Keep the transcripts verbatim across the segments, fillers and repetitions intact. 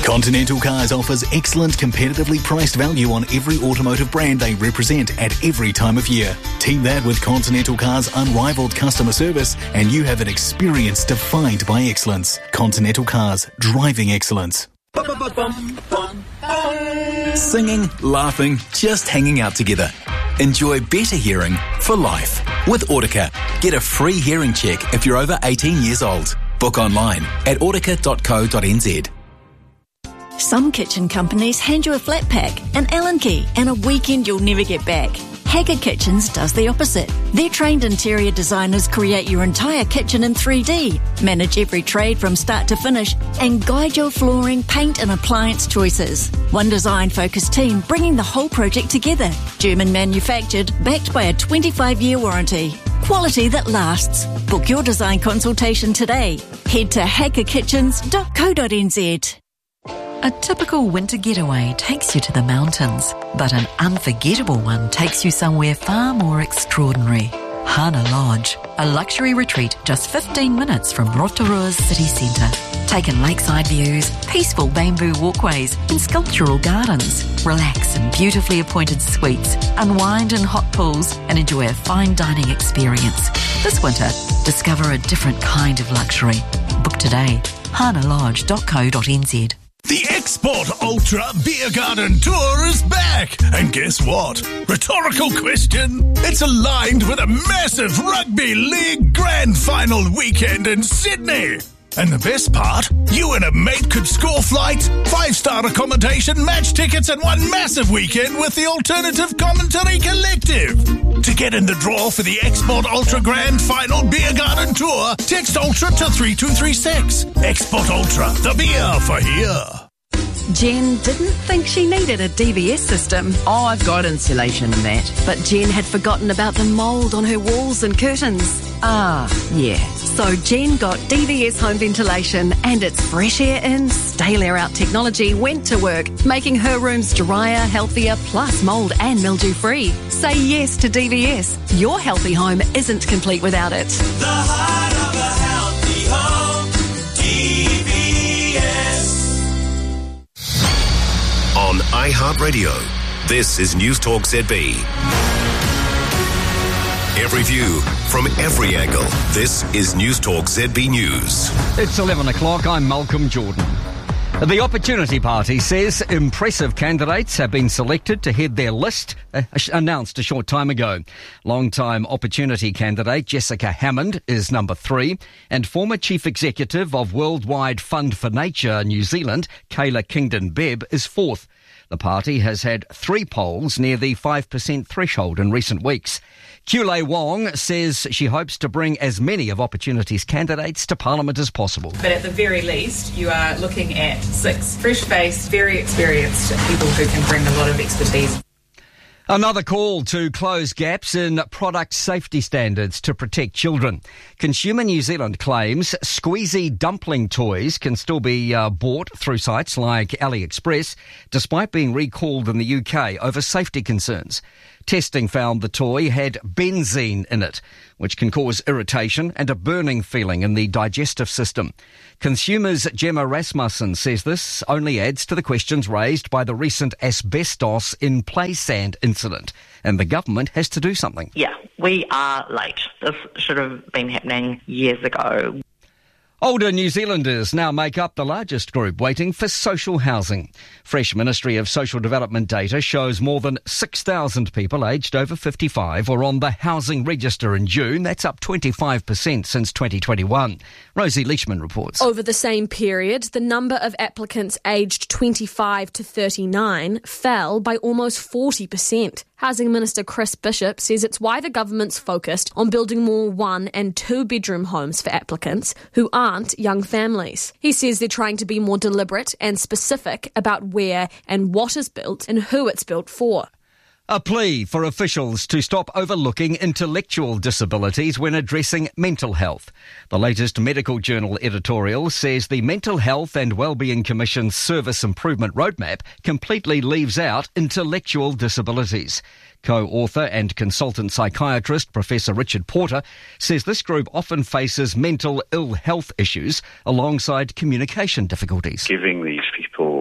Continental Cars offers excellent competitively priced value on every automotive brand they represent at every time of year. Team that with Continental Cars' unrivaled customer service and you have an experience defined by excellence. Continental Cars, driving excellence. Singing, laughing, just hanging out together. Enjoy better hearing for life. With Audica, get a free hearing check if you're over eighteen years old. Book online at audica dot co dot n z. Some kitchen companies hand you a flat pack, an Allen key, and a weekend you'll never get back. Haggard Kitchens does the opposite. Their trained interior designers create your entire kitchen in three D, manage every trade from start to finish, and guide your flooring, paint and appliance choices. One design-focused team bringing the whole project together. German manufactured, backed by a twenty-five year warranty. Quality that lasts. Book your design consultation today. Head to haggard kitchens dot co dot n z. A typical winter getaway takes you to the mountains, but an unforgettable one takes you somewhere far more extraordinary. Hana Lodge, a luxury retreat just fifteen minutes from Rotorua's city centre. Take in lakeside views, peaceful bamboo walkways and sculptural gardens. Relax in beautifully appointed suites, unwind in hot pools and enjoy a fine dining experience. This winter, discover a different kind of luxury. Book today. hana lodge dot co dot n z. The Export Ultra Beer Garden Tour is back. And guess what? Rhetorical question. It's aligned with a massive Rugby League Grand Final weekend in Sydney. And the best part, you and a mate could score flights, five-star accommodation, match tickets and one massive weekend with the Alternative Commentary Collective. To get in the draw for the Export Ultra Grand Final Beer Garden Tour, text Ultra to three two three six. Export Ultra, the beer for here. Jen didn't think she needed a D V S system. Oh, I've got insulation and that. But Jen had forgotten about the mould on her walls and curtains. Ah, yeah. So Jen got D V S home ventilation and its fresh air in, stale air out technology went to work, making her rooms drier, healthier, plus mould and mildew free. Say yes to D V S. Your healthy home isn't complete without it. The heart of a healthy home, D V S. On iHeartRadio, this is News Talk Z B. Every view from every angle. This is News Talk Z B News. It's eleven o'clock. I'm Malcolm Jordan. The Opportunity Party says impressive candidates have been selected to head their list, uh, announced a short time ago. Long-time Opportunity candidate Jessica Hammond is number three, and former Chief Executive of Worldwide Fund for Nature New Zealand, Kayla Kingdon-Bebb, is fourth. The party has had three polls near the five percent threshold in recent weeks. Kulei Wong says she hopes to bring as many of Opportunity's candidates to Parliament as possible. But at the very least, you are looking at six fresh-faced, very experienced people who can bring a lot of expertise. Another call to close gaps in product safety standards to protect children. Consumer New Zealand claims squeezy dumpling toys can still be uh, bought through sites like AliExpress, despite being recalled in the U K over safety concerns. Testing found the toy had benzene in it, which can cause irritation and a burning feeling in the digestive system. Consumers' Gemma Rasmussen says this only adds to the questions raised by the recent asbestos in play sand incident, and the government has to do something. Yeah, we are late. This should have been happening years ago. Older New Zealanders now make up the largest group waiting for social housing. Fresh Ministry of Social Development data shows more than six thousand people aged over fifty-five were on the housing register in June. That's up twenty-five percent since twenty twenty-one. Rosie Leishman reports. Over the same period, the number of applicants aged twenty-five to thirty-nine fell by almost forty percent. Housing Minister Chris Bishop says it's why the government's focused on building more one- and two-bedroom homes for applicants who aren't young families. He says they're trying to be more deliberate and specific about where and what is built and who it's built for. A plea for officials to stop overlooking intellectual disabilities when addressing mental health. The latest Medical Journal editorial says the Mental Health and Wellbeing Commission's Service Improvement Roadmap completely leaves out intellectual disabilities. Co-author and consultant psychiatrist Professor Richard Porter says this group often faces mental ill health issues alongside communication difficulties. Giving these people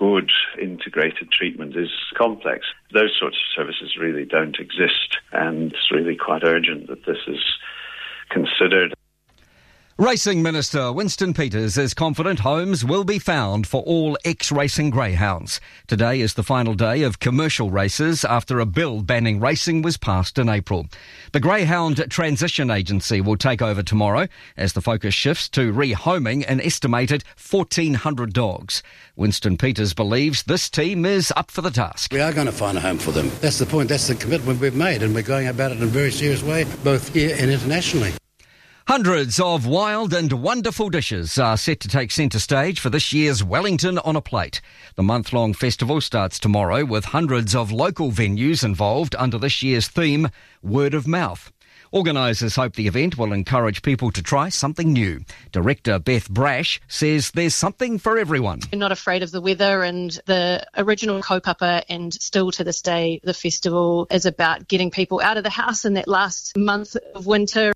good integrated treatment is complex. Those sorts of services really don't exist, and it's really quite urgent that this is considered. Racing Minister Winston Peters is confident homes will be found for all ex-racing greyhounds. Today is the final day of commercial races after a bill banning racing was passed in April. The Greyhound Transition Agency will take over tomorrow as the focus shifts to rehoming an estimated fourteen hundred dogs. Winston Peters believes this team is up for the task. We are going to find a home for them. That's the point. That's the commitment we've made, and we're going about it in a very serious way, both here and internationally. Hundreds of wild and wonderful dishes are set to take centre stage for this year's Wellington on a Plate. The month-long festival starts tomorrow with hundreds of local venues involved under this year's theme, Word of Mouth. Organisers hope the event will encourage people to try something new. Director Beth Brash says there's something for everyone. We're not afraid of the weather, and the original kaupapa, and still to this day the festival is about getting people out of the house in that last month of winter.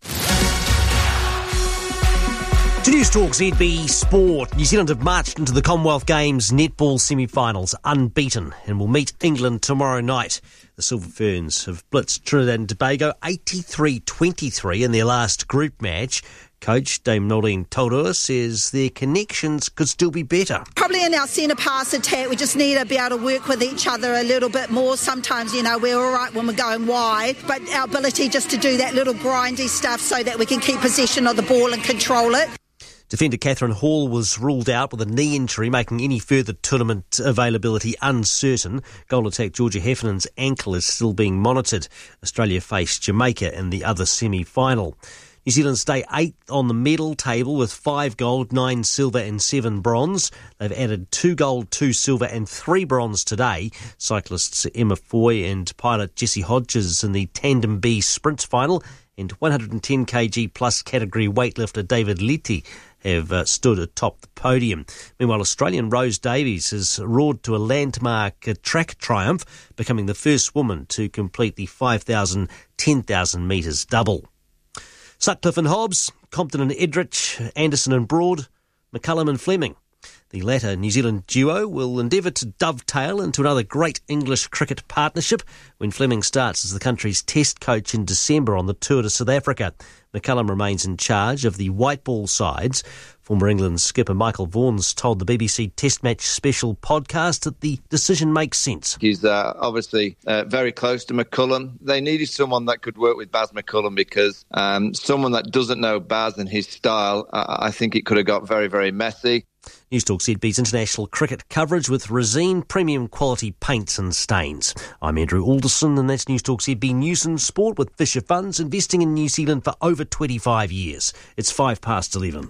To News Talk Z B Sport, New Zealand have marched into the Commonwealth Games netball semi-finals unbeaten and will meet England tomorrow night. The Silver Ferns have blitzed Trinidad and Tobago eighty-three twenty-three in their last group match. Coach Dame Nolene Taurua says their connections could still be better. Probably in our centre pass attack, we just need to be able to work with each other a little bit more. Sometimes, you know, we're all right when we're going wide, but our ability just to do that little grindy stuff so that we can keep possession of the ball and control it. Defender Catherine Hall was ruled out with a knee injury, making any further tournament availability uncertain. Goal attack Georgia Heffernan's ankle is still being monitored. Australia face Jamaica in the other semi-final. New Zealand stay eighth on the medal table with five gold, nine silver and seven bronze. They've added two gold, two silver and three bronze today. Cyclists Emma Foy and pilot Jessie Hodges in the Tandem B sprint final, and one hundred ten kilogram plus category weightlifter David Liti have uh, stood atop the podium. Meanwhile, Australian Rose Davies has roared to a landmark uh, track triumph, becoming the first woman to complete the five thousand, ten thousand metres double. Sutcliffe and Hobbs, Compton and Edrich, Anderson and Broad, McCullum and Fleming. The latter New Zealand duo will endeavour to dovetail into another great English cricket partnership when Fleming starts as the country's test coach in December on the tour to South Africa. McCullum remains in charge of the white ball sides. Former England skipper Michael Vaughan's told the B B C Test Match Special podcast that the decision makes sense. He's uh, obviously uh, very close to McCullum. They needed someone that could work with Baz McCullum because um, someone that doesn't know Baz and his style, uh, I think it could have got very, very messy. News Talk Z B's international cricket coverage with Resine premium quality paints and stains. I'm Andrew Alderson, and that's News Talk Z B News and Sport with Fisher Funds, investing in New Zealand for over twenty-five years. It's five past eleven.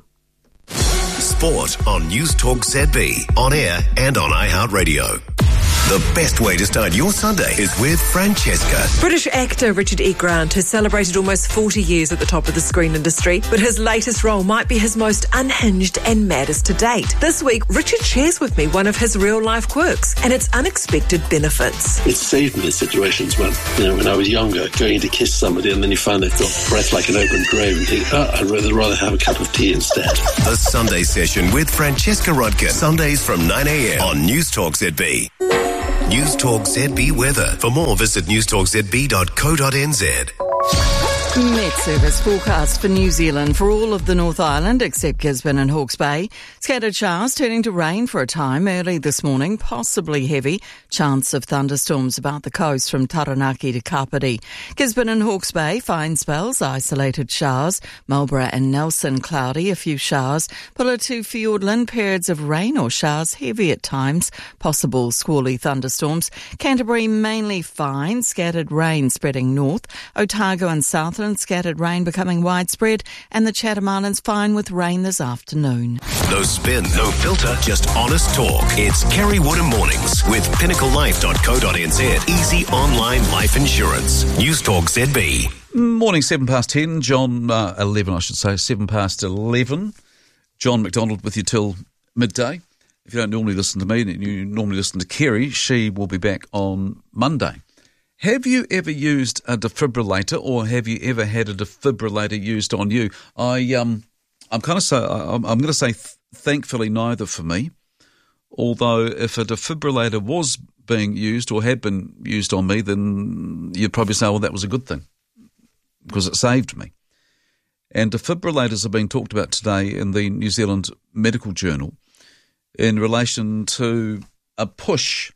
Sport on News Talk Z B, on air and on iHeartRadio. The best way to start your Sunday is with Francesca. British actor Richard E. Grant has celebrated almost forty years at the top of the screen industry, but his latest role might be his most unhinged and maddest to date. This week, Richard shares with me one of his real-life quirks and its unexpected benefits. It saved me in situations when, you know, when I was younger, going to kiss somebody and then you find they've got breath like an open grave and think, oh, I'd rather, rather have a cup of tea instead. The Sunday Session with Francesca Rudkin. Sundays from nine a.m. on News Talk Z B. News Talk Z B weather. For more, visit news talk z b dot co dot n z. Met Service forecast for New Zealand for all of the North Island except Gisborne and Hawke's Bay. Scattered showers turning to rain for a time early this morning, possibly heavy. Chance of thunderstorms about the coast from Taranaki to Kapiti. Gisborne and Hawke's Bay, fine spells, isolated showers. Marlborough and Nelson, cloudy, a few showers. Pulla to Fiordland, periods of rain or showers, heavy at times. Possible squally thunderstorms. Canterbury, mainly fine, scattered rain spreading north. Otago and Southland, scattered rain becoming widespread, and the Chatham Islands fine with rain this afternoon. No spin, no filter, just honest talk. It's Kerry Woodham Mornings with pinnacle life dot co dot n z. Easy online life insurance. News Talk Z B. Morning, seven past ten. John, uh, eleven, I should say, seven past eleven. John McDonald with you till midday. If you don't normally listen to me, you normally listen to Kerry. She will be back on Monday. Have you ever used a defibrillator, or have you ever had a defibrillator used on you? I, um, I'm kind of so I'm, I'm going to say, th- thankfully, neither for me. Although if a defibrillator was being used or had been used on me, then you'd probably say, well, that was a good thing because it saved me. And defibrillators are being talked about today in the New Zealand Medical Journal in relation to a push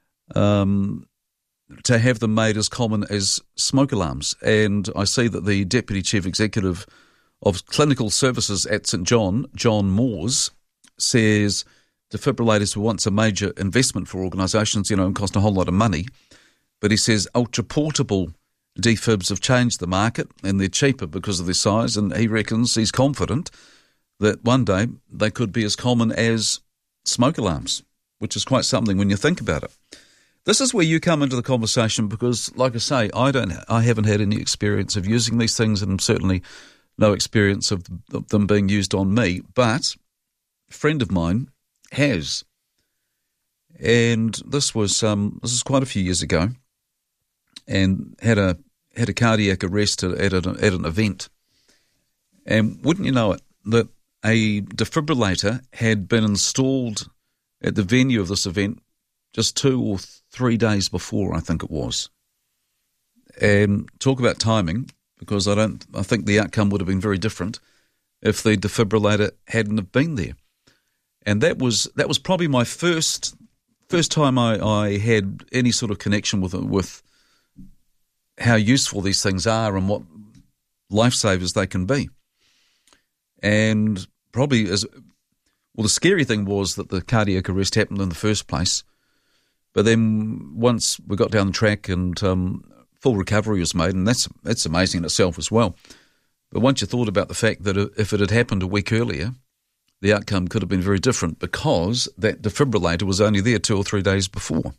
um, to have them made as common as smoke alarms. And I see that the Deputy Chief Executive of Clinical Services at St John, John Moores, says defibrillators were once a major investment for organisations, you know, and cost a whole lot of money. But he says ultra-portable defibs have changed the market and they're cheaper because of their size, and he reckons, he's confident, that one day they could be as common as smoke alarms, which is quite something when you think about it. This is where you come into the conversation because, like I say, I don't, I haven't had any experience of using these things, and certainly no experience of them being used on me, but a friend of mine has. And this was um, this is quite a few years ago, and had a had a cardiac arrest at, at, an, at an event. And wouldn't you know it, that a defibrillator had been installed at the venue of this event just two or three days before, I think it was. And talk about timing, because I don't, I think the outcome would have been very different if the defibrillator hadn't have been there. And that was that was probably my first first time I, I had any sort of connection with with how useful these things are and what lifesavers they can be. And probably as well, the scary thing was that the cardiac arrest happened in the first place. But then once we got down the track and um, full recovery was made, and that's that's amazing in itself as well. But once you thought about the fact that if it had happened a week earlier, the outcome could have been very different because that defibrillator was only there two or three days before.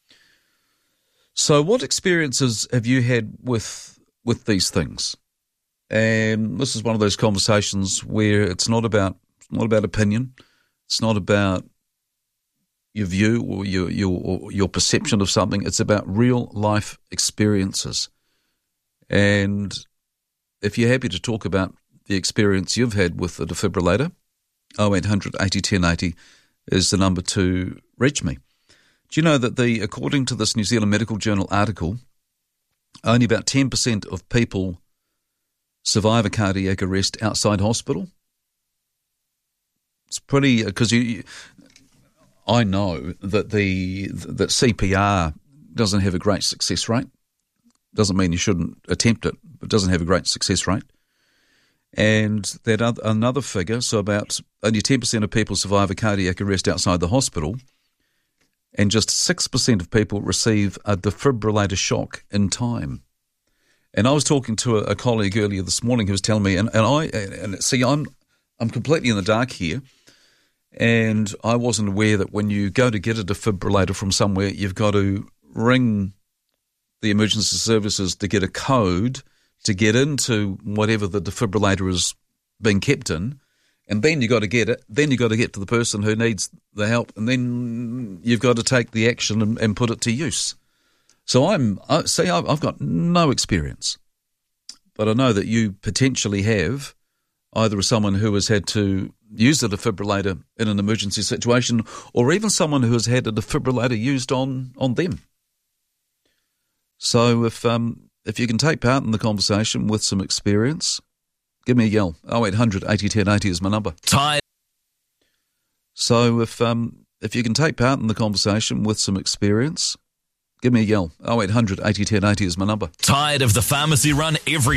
So what experiences have you had with with these things? And this is one of those conversations where it's not about not about opinion. It's not about your view or your your or your perception of something. It's about real life experiences. And if you're happy to talk about the experience you've had with the defibrillator, oh eight hundred eighty ten eighty is the number to reach me. Do you know that the according to this New Zealand Medical Journal article, only about ten percent of people survive a cardiac arrest outside hospital? It's pretty, because you, I know that the that C P R doesn't have a great success rate. Doesn't mean you shouldn't attempt it, but doesn't have a great success rate. And that other, another figure, so about only ten percent of people survive a cardiac arrest outside the hospital, and just six percent of people receive a defibrillator shock in time. And I was talking to a, a colleague earlier this morning who was telling me, and, and I and see, I'm I'm completely in the dark here, and I wasn't aware that when you go to get a defibrillator from somewhere, you've got to ring the emergency services to get a code to get into whatever the defibrillator is being kept in, and then you got to get it. Then you got to get to the person who needs the help, and then you've got to take the action and, and put it to use. So I'm I, see, I've, I've got no experience, but I know that you potentially have, either as someone who has had to use a defibrillator in an emergency situation, or even someone who has had a defibrillator used on on them. So if um. If you can take part in the conversation with some experience, give me a yell. oh eight hundred eighty ten eighty is my number. Tired. So if um if you can take part in the conversation with some experience, give me a yell. oh eight hundred eighty ten eighty is my number. Tired of the pharmacy run every